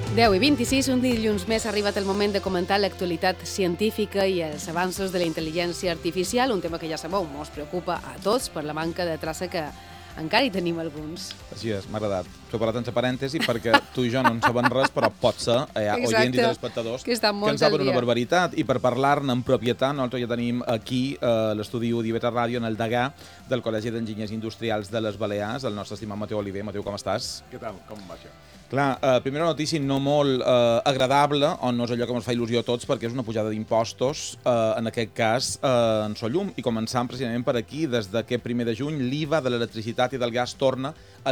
10:26, un dilluns més ha arribat el moment de comentar l'actualitat científica i els avanços de la intel·ligència artificial, un tema que ja sabeu, ens preocupa a tots per la manca de traça que encara hi tenim alguns. Així és, m'ha agradat. T'ho he parat entre parèntesi perquè tu i jo no en sabem res, però pot ser, oients i telespectadors, que estan en saben una barbaritat. I per parlar-ne en propietat, nosaltres ja tenim aquí l'estudi d'IV3 Ràdio, en el degà del Col·legi d'Enginyers Industrials de les Balears, el nostre estimat Mateu Oliver. Mateu, com estàs? Què tal? Com va això? Clar, primera notícia no molt agradable, o no és allò que ens fa il·lusió a tots, perquè és una pujada d'impostos, en aquest cas en Sollum, i començant precisament per aquí, des d'aquest 1 de juny, l'IVA de l'electricitat i del gas torna a